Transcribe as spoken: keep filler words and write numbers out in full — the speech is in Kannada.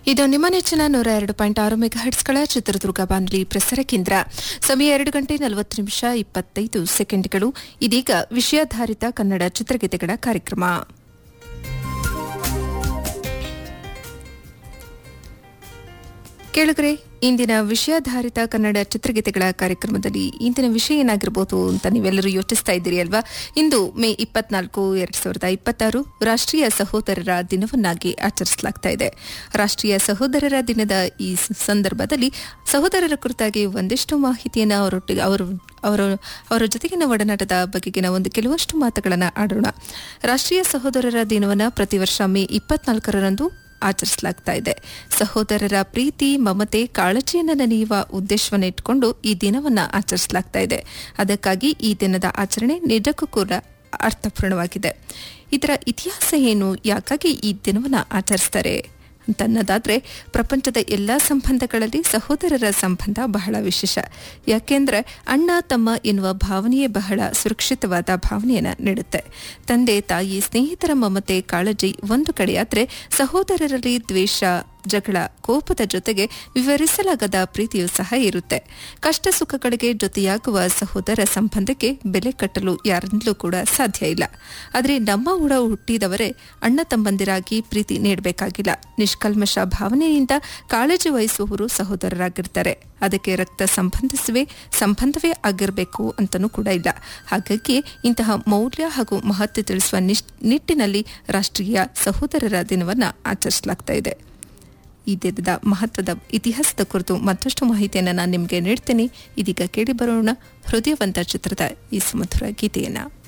ಇದು ನಿಮ್ಮ ನೆಚ್ಚಿನ ನೂರ ಎರಡು ಪಾಯಿಂಟ್ ಆರು ಮೆಗಾ ಹರ್ಟ್ಸ್ಗಳ ಚಿತ್ರದುರ್ಗ ಬಾನುಲಿ ಪ್ರಸಾರ ಕೇಂದ್ರ. ಸಮಯ ಎರಡು ಗಂಟೆ ನಲವತ್ತು ನಿಮಿಷ ಇಪ್ಪತ್ತೈದು ಸೆಕೆಂಡ್ಗಳು. ಇದೀಗ ವಿಷಯಾಧಾರಿತ ಕನ್ನಡ ಚಿತ್ರಗೀತೆಗಳ ಕಾರ್ಯಕ್ರಮ. ಕೇಳುಗರೆ, ಇಂದಿನ ವಿಷಯಾಧಾರಿತ ಕನ್ನಡ ಚಿತ್ರಗೀತೆಗಳ ಕಾರ್ಯಕ್ರಮದಲ್ಲಿ ಇಂದಿನ ವಿಷಯ ಏನಾಗಿರಬಹುದು ಅಂತ ನೀವೆಲ್ಲರೂ ಯೋಚಿಸ್ತಾ ಇದ್ದೀರಿ ಅಲ್ವಾ? ಇಂದು ಮೇ ಇಪ್ಪತ್ನಾಲ್ಕು ಎರಡ್ ಸಾವಿರದ ಇಪ್ಪತ್ತಾರು ರಾಷ್ಟ್ರೀಯ ಸಹೋದರರ ದಿನವನ್ನಾಗಿ ಆಚರಿಸಲಾಗ್ತಾ ಇದೆ. ರಾಷ್ಟ್ರೀಯ ಸಹೋದರರ ದಿನದ ಈ ಸಂದರ್ಭದಲ್ಲಿ ಸಹೋದರರ ಕುರಿತಾಗಿ ಒಂದಿಷ್ಟು ಮಾಹಿತಿಯನ್ನು ಅವರೊಟ್ಟಿಗೆ ಅವರು ಅವರ ಅವರ ಜೊತೆಗಿನ ಒಡನಾಟದ ಬಗೆಗಿನ ಒಂದು ಕೆಲವಷ್ಟು ಮಾತುಗಳನ್ನು ಆಡೋಣ. ರಾಷ್ಟ್ರೀಯ ಸಹೋದರರ ದಿನವನ್ನು ಪ್ರತಿ ವರ್ಷ ಮೇ ಇಪ್ಪತ್ನಾಲ್ಕರಂದು ಆಚರಿಸಲಾಗ್ತಾ ಇದೆ. ಸಹೋದರರ ಪ್ರೀತಿ, ಮಮತೆ, ಕಾಳಜಿಯನ್ನು ನೆನೆಯುವ ಉದ್ದೇಶವನ್ನು ಇಟ್ಟುಕೊಂಡು ಈ ದಿನವನ್ನು ಆಚರಿಸಲಾಗ್ತಾ ಇದೆ. ಅದಕ್ಕಾಗಿ ಈ ದಿನದ ಆಚರಣೆ ನಿಜಕ್ಕೂ ಕೂಡ ಅರ್ಥಪೂರ್ಣವಾಗಿದೆ. ಇದರ ಇತಿಹಾಸ ಏನು, ಯಾಕಾಗಿ ಈ ದಿನವನ್ನು ಆಚರಿಸ್ತಾರೆ ಅಂತನ್ನೋದಾದ್ರೆ, ಪ್ರಪಂಚದ ಎಲ್ಲ ಸಂಬಂಧಗಳಲ್ಲಿ ಸಹೋದರರ ಸಂಬಂಧ ಬಹಳ ವಿಶೇಷ. ಯಾಕೆಂದ್ರೆ ಅಣ್ಣ ತಮ್ಮ ಎನ್ನುವ ಭಾವನೆಯೇ ಬಹಳ ಸುರಕ್ಷಿತವಾದ ಭಾವನೆಯನ್ನು ನೀಡುತ್ತೆ. ತಂದೆ ತಾಯಿ ಸ್ನೇಹಿತರ ಮಮತೆ ಕಾಳಜಿ ಒಂದು ಕಡೆಯಾದ್ರೆ, ಸಹೋದರರಲ್ಲಿ ದ್ವೇಷ, ಜಗಳ, ಕೋಪದ ಜೊತೆಗೆ ವಿವರಿಸಲಾಗದ ಪ್ರೀತಿಯೂ ಸಹ ಇರುತ್ತೆ. ಕಷ್ಟ ಸುಖಗಳಿಗೆ ಜೊತೆಯಾಗುವ ಸಹೋದರ ಸಂಬಂಧಕ್ಕೆ ಬೆಲೆ ಕಟ್ಟಲು ಯಾರಿಂದಲೂ ಕೂಡ ಸಾಧ್ಯ ಇಲ್ಲ. ಆದರೆ ನಮ್ಮ ಒಡ ಹುಟ್ಟಿದವರೇ ಅಣ್ಣ ತಮ್ಮಂದಿರಾಗಿ ಪ್ರೀತಿ ನೀಡಬೇಕಾಗಿಲ್ಲ. ನಿಷ್ಕಲ್ಮಶ ಭಾವನೆಯಿಂದ ಕಾಳಜಿ ವಹಿಸುವವರು ಸಹೋದರರಾಗಿರ್ತಾರೆ. ಅದಕ್ಕೆ ರಕ್ತ ಸಂಬಂಧಿಸುವೆ ಸಂಬಂಧವೇ ಆಗಿರಬೇಕು ಅಂತನೂ ಕೂಡ ಇಲ್ಲ. ಹಾಗಾಗಿ ಇಂತಹ ಮೌಲ್ಯ ಹಾಗೂ ಮಹತ್ವ ತಿಳಿಸುವ ನಿಟ್ಟಿನಲ್ಲಿ ರಾಷ್ಟ್ರೀಯ ಸಹೋದರರ ದಿನವನ್ನು ಆಚರಿಸಲಾಗ್ತಾ ಇದೆ. ಈ ದಿನದ ಮಹತ್ವದ ಇತಿಹಾಸದ ಕುರಿತು ಮತ್ತಷ್ಟು ಮಾಹಿತಿಯನ್ನು ನಾನು ನಿಮಗೆ ನೀಡ್ತೇನೆ. ಇದೀಗ ಕೇಳಿ ಬರೋಣ ಹೃದಯವಂತ ಚಿತ್ರದ ಈ ಸುಮಧುರ ಗೀತೆಯನ್ನು.